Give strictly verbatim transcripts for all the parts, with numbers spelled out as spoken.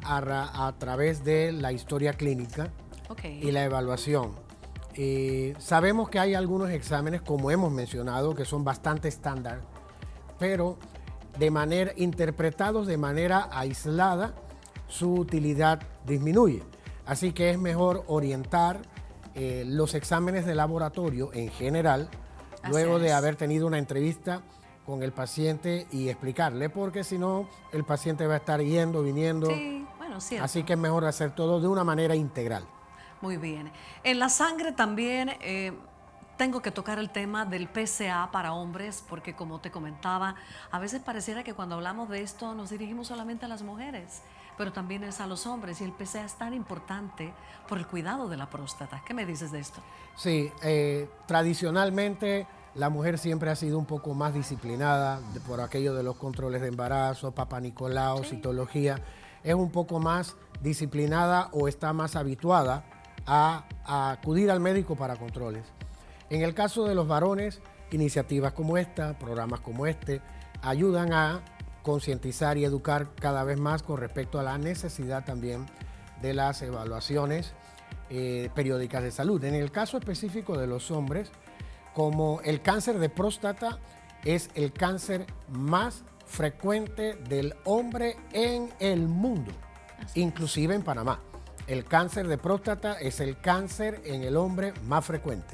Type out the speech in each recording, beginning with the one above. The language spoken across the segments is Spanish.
a, ra- a través de la historia clínica Okay. y la evaluación. Eh, sabemos que hay algunos exámenes, como hemos mencionado, que son bastante estándar, pero de manera, interpretados de manera aislada, su utilidad disminuye. Así que es mejor orientar eh, los exámenes de laboratorio en general, Así luego de es. haber tenido una entrevista con el paciente y explicarle, porque si no, el paciente va a estar yendo, viniendo. Sí, bueno, cierto. Así que es mejor hacer todo de una manera integral. Muy bien. En la sangre también eh, tengo que tocar el tema del P S A para hombres, porque como te comentaba, a veces pareciera que cuando hablamos de esto nos dirigimos solamente a las mujeres, pero también es a los hombres, y el P S A es tan importante por el cuidado de la próstata. ¿Qué me dices de esto? Sí, eh, tradicionalmente la mujer siempre ha sido un poco más disciplinada de- por aquello de los controles de embarazo, papá Nicolau, Sí. citología. Es un poco más disciplinada o está más habituada a, a acudir al médico para controles. En el caso de los varones, iniciativas como esta, programas como este, ayudan a concientizar y educar cada vez más con respecto a la necesidad también de las evaluaciones eh, periódicas de salud. En el caso específico de los hombres, como el cáncer de próstata es el cáncer más frecuente del hombre en el mundo, inclusive en Panamá. El cáncer de próstata es el cáncer en el hombre más frecuente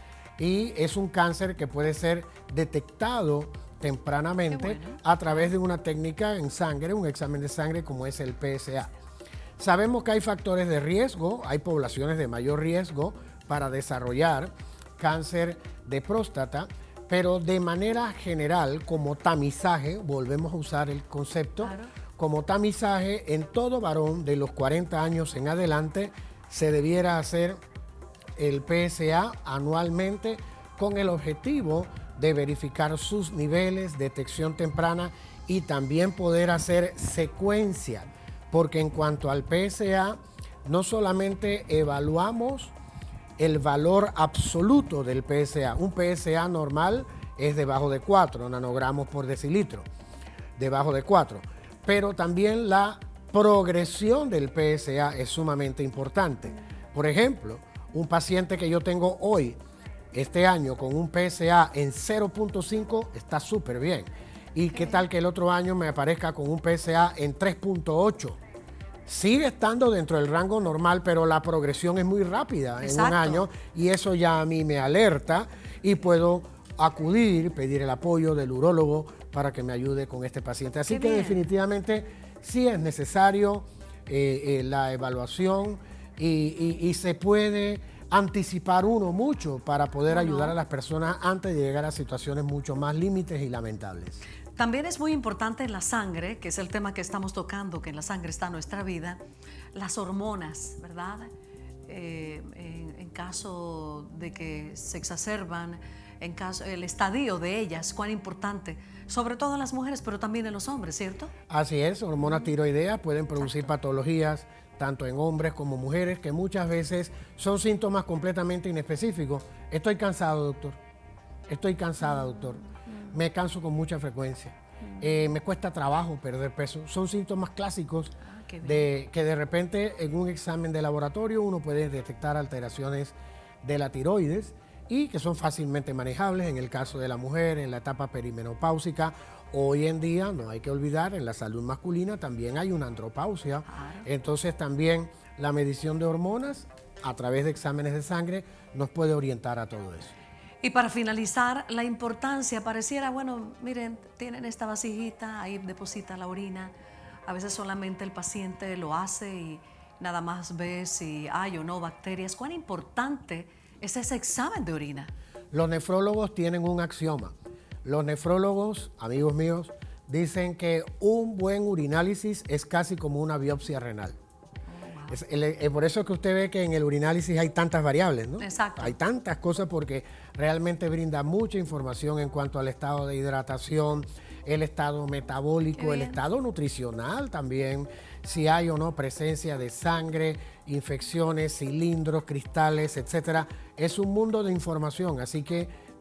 y es un cáncer que puede ser detectado tempranamente Qué bueno. a través de una técnica en sangre, un examen de sangre como es el P S A. Sabemos que hay factores de riesgo, hay poblaciones de mayor riesgo para desarrollar cáncer de próstata, pero de manera general, como tamizaje, volvemos a usar el concepto, Claro. como tamizaje, en todo varón de los cuarenta años en adelante se debiera hacer el P S A anualmente con el objetivo de verificar sus niveles, detección temprana y también poder hacer secuencia, porque en cuanto al P S A, no solamente evaluamos el valor absoluto del P S A, un P S A normal es debajo de cuatro nanogramos por decilitro, debajo de cuatro, pero también la progresión del P S A es sumamente importante. Por ejemplo, un paciente que yo tengo hoy, este año, con un P S A en cero punto cinco está súper bien. ¿Y qué tal que el otro año me aparezca con un P S A en tres punto ocho? Sigue estando dentro del rango normal, pero la progresión es muy rápida en un Exacto. año y eso ya a mí me alerta y puedo acudir, pedir el apoyo del urólogo para que me ayude con este paciente. Así Qué que bien. definitivamente sí es necesario eh, eh, la evaluación y, y- y se puede anticipar uno mucho para poder No, ayudar no. a las personas antes de llegar a situaciones mucho más límites y lamentables. También es muy importante en la sangre, que es el tema que estamos tocando, que en la sangre está nuestra vida, las hormonas, ¿verdad? Eh, en, en caso de que se exacerban, en caso, el estadio de ellas, cuán importante, sobre todo en las mujeres, pero también en los hombres, ¿cierto? Así es, hormonas tiroideas pueden producir patologías tanto en hombres como mujeres que muchas veces son síntomas completamente inespecíficos. Estoy cansado, doctor. Estoy cansada, doctor. Me canso con mucha frecuencia. Eh, me cuesta trabajo perder peso. Son síntomas clásicos Ah, qué bien. de que de repente en un examen de laboratorio uno puede detectar alteraciones de la tiroides y que son fácilmente manejables en el caso de la mujer en la etapa perimenopáusica. Hoy en día, no hay que olvidar, en la salud masculina también hay una andropausia. Claro. Entonces también la medición de hormonas a través de exámenes de sangre nos puede orientar a todo eso. Y para finalizar, la importancia, pareciera, bueno, miren, tienen esta vasijita, ahí deposita la orina. A veces solamente el paciente lo hace y nada más ve si hay o no bacterias. ¿Cuán importante es ese examen de orina? Los nefrólogos tienen un axioma. Los nefrólogos, amigos míos, dicen que un buen urinálisis es casi como una biopsia renal. Es, el- eh, por eso es que usted ve que en el urinálisis hay tantas variables, ¿no? Exacto. Hay tantas cosas porque realmente brinda mucha información en cuanto al estado de hidratación, el estado metabólico, Qué el bien. estado nutricional también, si hay o no presencia de sangre, infecciones, cilindros, cristales, etcétera. Es un mundo de información, así que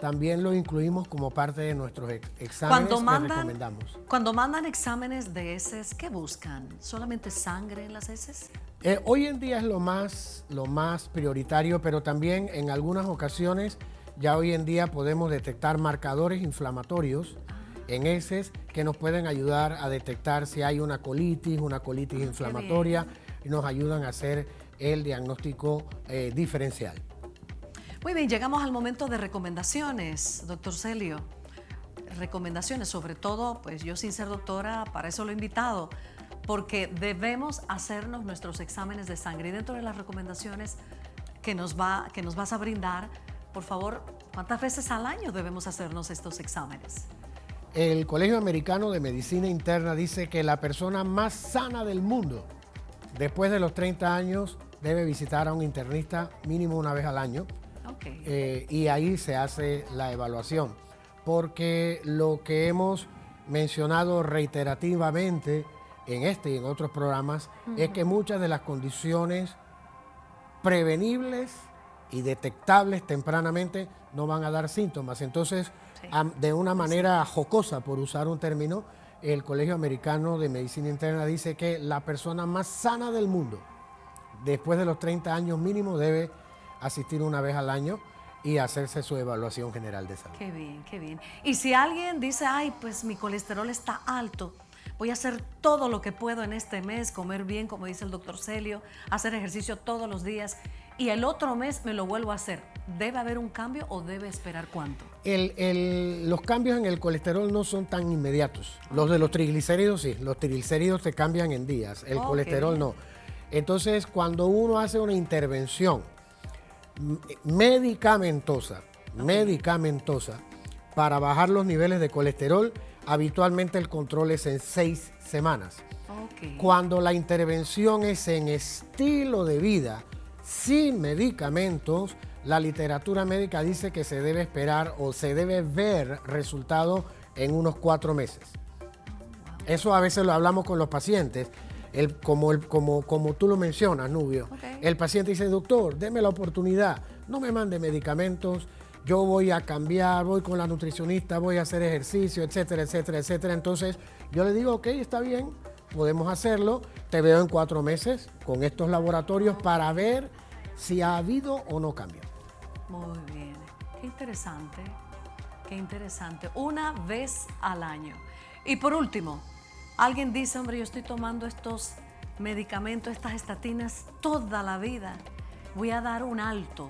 también lo incluimos como parte de nuestros ex exámenes Cuando que mandan, recomendamos. Cuando mandan exámenes de heces, ¿qué buscan? ¿Solamente sangre en las heces? Eh, hoy en día es lo más, lo más prioritario, pero también en algunas ocasiones ya hoy en día podemos detectar marcadores inflamatorios en heces que nos pueden ayudar a detectar si hay una colitis, una colitis Ah, inflamatoria, y nos ayudan a hacer el diagnóstico eh, diferencial. Muy bien, llegamos al momento de recomendaciones, doctor Celio. Recomendaciones, sobre todo, pues yo sin ser doctora, para eso lo he invitado, porque debemos hacernos nuestros exámenes de sangre. Y dentro de las recomendaciones que nos, va, que nos vas a brindar, por favor, ¿cuántas veces al año debemos hacernos estos exámenes? El Colegio Americano de Medicina Interna dice que la persona más sana del mundo, después de los treinta años, debe visitar a un internista mínimo una vez al año. Okay. Eh, y ahí se hace la evaluación, porque lo que hemos mencionado reiterativamente en este y en otros programas uh-huh. es que muchas de las condiciones prevenibles y detectables tempranamente no van a dar síntomas. Entonces, sí. a, de una manera sí. jocosa, por usar un término, el Colegio Americano de Medicina Interna dice que la persona más sana del mundo, después de los treinta años mínimo, debe asistir una vez al año y hacerse su evaluación general de salud. Qué bien, qué bien. Y si alguien dice, ay, pues mi colesterol está alto, voy a hacer todo lo que puedo en este mes, comer bien, como dice el doctor Celio, hacer ejercicio todos los días, y el otro mes me lo vuelvo a hacer, ¿debe haber un cambio o debe esperar cuánto? El, el, los cambios en el colesterol no son tan inmediatos. Okay. Los de los triglicéridos sí, los triglicéridos te cambian en días, el okay. colesterol no. Entonces, cuando uno hace una intervención medicamentosa, okay. medicamentosa, para bajar los niveles de colesterol, habitualmente el control es en seis semanas. Okay. Cuando la intervención es en estilo de vida, sin medicamentos, la literatura médica dice que se debe esperar o se debe ver resultados en unos cuatro meses. Oh, wow. Eso a veces lo hablamos con los pacientes. El, como, el, como, como tú lo mencionas, Nubio, okay. el paciente dice, doctor, deme la oportunidad, no me mande medicamentos, yo voy a cambiar, voy con la nutricionista, voy a hacer ejercicio, etcétera, etcétera, etcétera. Entonces, yo le digo, ok, está bien, podemos hacerlo, te veo en cuatro meses con estos laboratorios para ver si ha habido o no cambio. Muy bien, qué interesante, qué interesante, una vez al año. Y por último, alguien dice, hombre, yo estoy tomando estos medicamentos, estas estatinas toda la vida, voy a dar un alto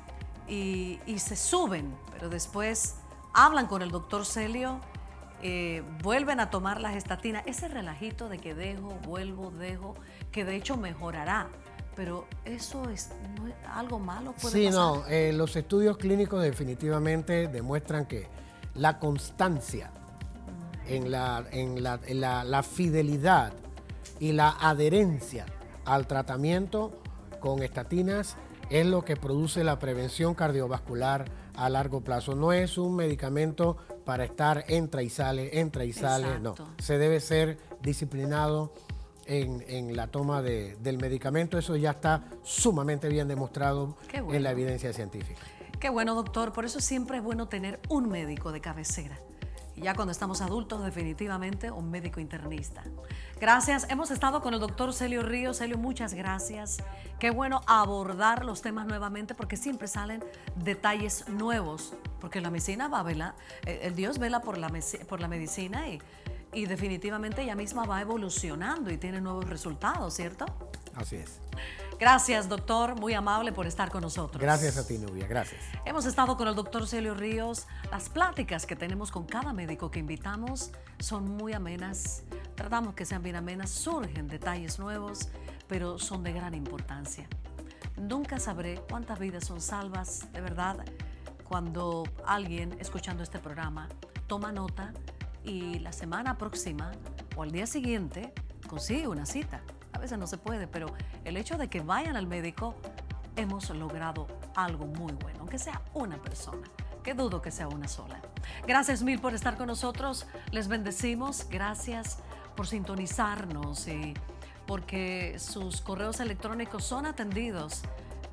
y, y se suben, pero después hablan con el doctor Celio, eh, vuelven a tomar las estatinas, ese relajito de que dejo, vuelvo, dejo, que de hecho mejorará, pero eso es, ¿no es algo malo? ¿Puede sí, pasar? no, eh, los estudios clínicos definitivamente demuestran que la constancia En, la, en, la, en la, la fidelidad y la adherencia al tratamiento con estatinas es lo que produce la prevención cardiovascular a largo plazo. No es un medicamento para estar entra y sale, entra y sale, Exacto. no. Se debe ser disciplinado en, en la toma de, del medicamento. Eso ya está sumamente bien demostrado bueno. en la evidencia científica. Qué bueno, doctor. Por eso siempre es bueno tener un médico de cabecera. Y ya cuando estamos adultos, definitivamente un médico internista. Gracias. Hemos estado con el doctor Celio Ríos. Celio, muchas gracias. Qué bueno abordar los temas nuevamente porque siempre salen detalles nuevos. Porque la medicina va a velar, el Dios vela por la, por la medicina y, y definitivamente ella misma va evolucionando y tiene nuevos resultados, ¿cierto? Así es. Gracias, doctor. Muy amable por estar con nosotros. Gracias a ti, Nubia. Gracias. Hemos estado con el doctor Celio Ríos. Las pláticas que tenemos con cada médico que invitamos son muy amenas. Tratamos que sean bien amenas. Surgen detalles nuevos, pero son de gran importancia. Nunca sabré cuántas vidas son salvas, de verdad, cuando alguien, escuchando este programa, toma nota y la semana próxima o al día siguiente consigue una cita. A veces no se puede, pero el hecho de que vayan al médico, hemos logrado algo muy bueno, aunque sea una persona, que dudo que sea una sola. Gracias mil por estar con nosotros, les bendecimos, gracias por sintonizarnos y porque sus correos electrónicos son atendidos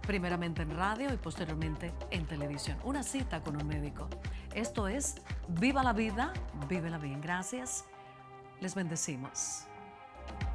primeramente en radio y posteriormente en televisión. Una cita con un médico. Esto es Viva la Vida, vívela bien. Gracias. Les bendecimos.